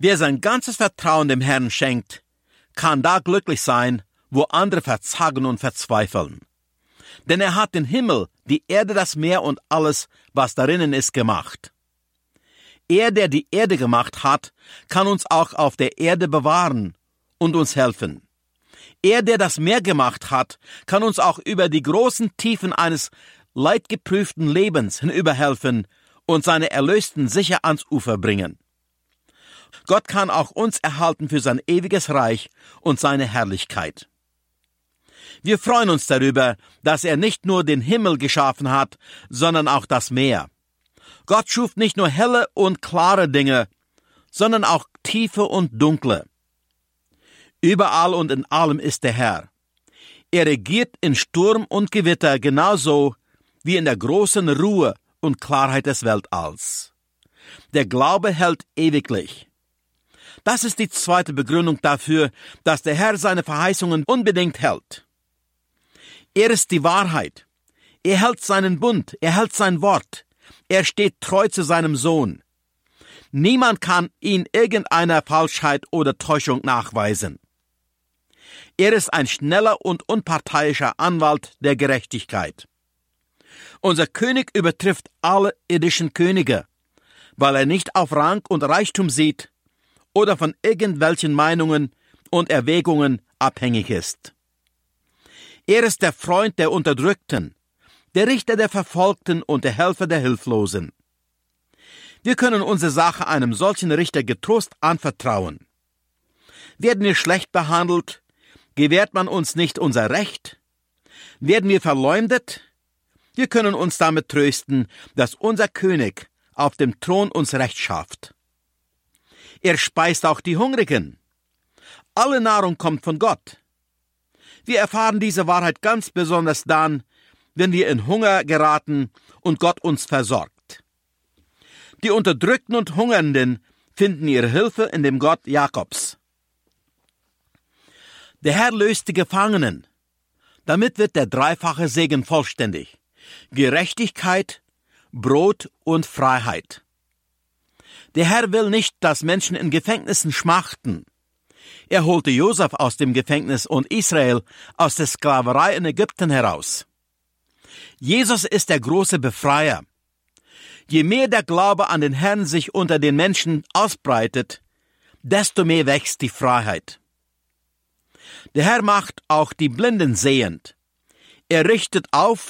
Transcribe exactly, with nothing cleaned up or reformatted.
Wer sein ganzes Vertrauen dem Herrn schenkt, kann da glücklich sein, wo andere verzagen und verzweifeln. Denn er hat den Himmel, die Erde, das Meer und alles, was darinnen ist, gemacht. Er, der die Erde gemacht hat, kann uns auch auf der Erde bewahren und uns helfen. Er, der das Meer gemacht hat, kann uns auch über die großen Tiefen eines leidgeprüften Lebens hinüberhelfen und seine Erlösten sicher ans Ufer bringen. Gott kann auch uns erhalten für sein ewiges Reich und seine Herrlichkeit. Wir freuen uns darüber, dass er nicht nur den Himmel geschaffen hat, sondern auch das Meer. Gott schuf nicht nur helle und klare Dinge, sondern auch tiefe und dunkle. Überall und in allem ist der Herr. Er regiert in Sturm und Gewitter genauso wie in der großen Ruhe und Klarheit des Weltalls. Der Glaube hält ewiglich. Das ist die zweite Begründung dafür, dass der Herr seine Verheißungen unbedingt hält. Er ist die Wahrheit. Er hält seinen Bund, er hält sein Wort. Er steht treu zu seinem Sohn. Niemand kann ihn irgendeiner Falschheit oder Täuschung nachweisen. Er ist ein schneller und unparteiischer Anwalt der Gerechtigkeit. Unser König übertrifft alle irdischen Könige, weil er nicht auf Rang und Reichtum sieht oder von irgendwelchen Meinungen und Erwägungen abhängig ist. Er ist der Freund der Unterdrückten, der Richter der Verfolgten und der Helfer der Hilflosen. Wir können unsere Sache einem solchen Richter getrost anvertrauen. Werden wir schlecht behandelt, gewährt man uns nicht unser Recht? Werden wir verleumdet? Wir können uns damit trösten, dass unser König auf dem Thron uns Recht schafft. Er speist auch die Hungrigen. Alle Nahrung kommt von Gott. Wir erfahren diese Wahrheit ganz besonders dann, wenn wir in Hunger geraten und Gott uns versorgt. Die Unterdrückten und Hungernden finden ihre Hilfe in dem Gott Jakobs. Der Herr löst die Gefangenen. Damit wird der dreifache Segen vollständig. Gerechtigkeit, Brot und Freiheit. Der Herr will nicht, dass Menschen in Gefängnissen schmachten. Er holte Josef aus dem Gefängnis und Israel aus der Sklaverei in Ägypten heraus. Jesus ist der große Befreier. Je mehr der Glaube an den Herrn sich unter den Menschen ausbreitet, desto mehr wächst die Freiheit. Der Herr macht auch die Blinden sehend. Er richtet auf,